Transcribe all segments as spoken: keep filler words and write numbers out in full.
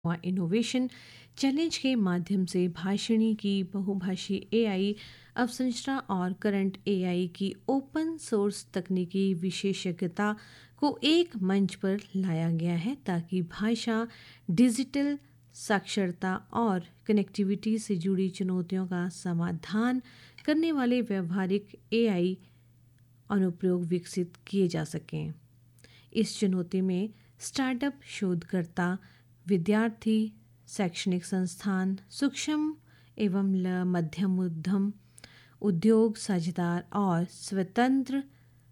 हुआ innovation challenge के माध्यम से भाषिणी की बहुभाषी एआई अवसंरचना और करंट एआई की ओपन सोर्स तकनीकी विशेषज्ञता को एक मंच पर लाया गया है ताकि भाषा, डिजिटल साक्षरता और कनेक्टिविटी से जुड़ी चुनौतियों का समाधान करने वाले व्यावहारिक एआई अनुप्रयोग विकसित किए जा सकें। इस चुनौती में स्टार्टअप, शोधकर्ता, विद्यार्थी, शैक्षणिक संस्थान, सूक्ष्म एवं ल- मध्यम उद्यम, उद्योग साझेदार और स्वतंत्र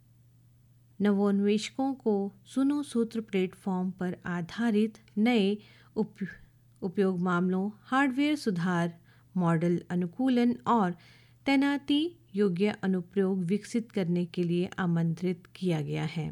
नवोन्वेषकों को सुनो सूत्र प्लेटफॉर्म पर आधारित नए उप, उपयोग मामलों, हार्डवेयर सुधार, मॉडल अनुकूलन और तैनाती योग्य अनुप्रयोग विकसित करने के लिए आमंत्रित किया गया है।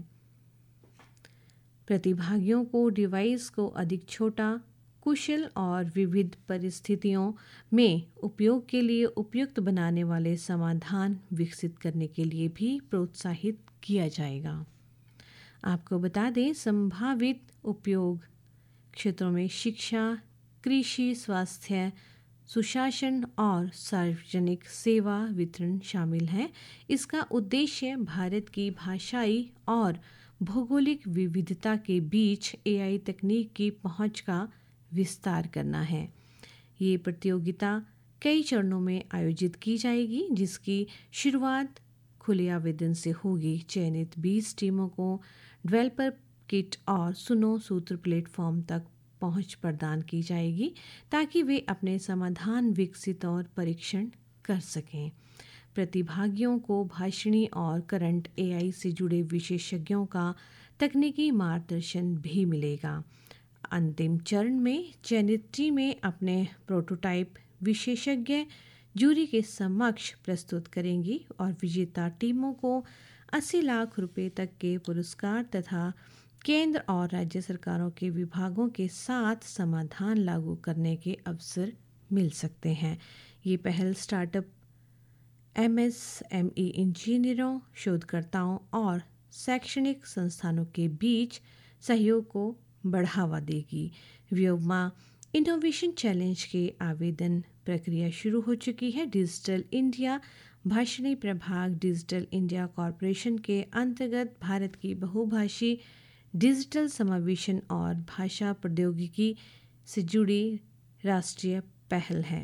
प्रतिभागियों को डिवाइस को अधिक छोटा, कुशल और विविध परिस्थितियों में उपयोग के लिए उपयुक्त बनाने वाले समाधान विकसित करने के लिए भी प्रोत्साहित किया जाएगा। आपको बता दें, संभावित उपयोग क्षेत्रों में शिक्षा, कृषि, स्वास्थ्य, सुशासन और सार्वजनिक सेवा वितरण शामिल है। इसका उद्देश्य भारत की भाषाई और भौगोलिक विविधता के बीच एआई तकनीक की पहुंच का विस्तार करना है। ये प्रतियोगिता कई चरणों में आयोजित की जाएगी, जिसकी शुरुआत खुले आवेदन से होगी। चयनित बीस टीमों को डेवलपर किट और सुनो सूत्र प्लेटफॉर्म तक पहुंच प्रदान की जाएगी ताकि वे अपने समाधान विकसित और परीक्षण कर सकें। प्रतिभागियों को भाषिणी और करंट एआई से जुड़े विशेषज्ञों का तकनीकी मार्गदर्शन भी मिलेगा। अंतिम चरण में चयनित टीमें अपने प्रोटोटाइप विशेषज्ञ जूरी के समक्ष प्रस्तुत करेंगी और विजेता टीमों को अस्सी लाख रुपए तक के पुरस्कार तथा केंद्र और राज्य सरकारों के विभागों के साथ समाधान लागू करने के अवसर मिल सकते हैं। ये पहल स्टार्टअप, एमएसएमई इंजीनियरों, शोधकर्ताओं और शैक्षणिक संस्थानों के बीच सहयोग को बढ़ावा देगी। व्योमा इनोवेशन चैलेंज के आवेदन प्रक्रिया शुरू हो चुकी है। डिजिटल इंडिया भाषिणी प्रभाग डिजिटल इंडिया कॉरपोरेशन के अंतर्गत भारत की बहुभाषी डिजिटल समावेशन और भाषा प्रौद्योगिकी से जुड़ी राष्ट्रीय पहल है।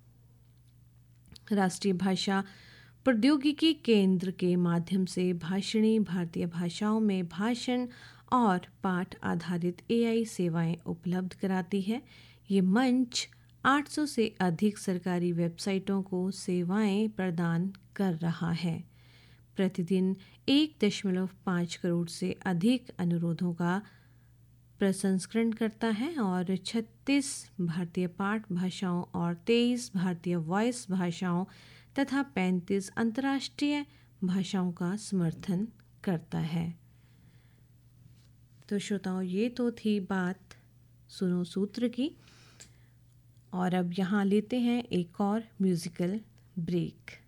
राष्ट्रीय भाषा प्रौद्योगिकी केंद्र के माध्यम से भाषिणी भारतीय भाषाओं में भाषण और पाठ आधारित एआई सेवाएं उपलब्ध कराती है। ये मंच आठ सौ से अधिक सरकारी वेबसाइटों को सेवाएं प्रदान कर रहा है। प्रतिदिन एक दशमलव पाँच करोड़ से अधिक अनुरोधों का प्रसंस्करण करता है और छत्तीस भारतीय पाठ भाषाओं और तेईस भारतीय वॉइस भाषाओं तथा पैंतीस अंतर्राष्ट्रीय भाषाओं का समर्थन करता है। तो श्रोताओं, ये तो थी बात सुनो सूत्र की, और अब यहाँ लेते हैं एक और म्यूजिकल ब्रेक।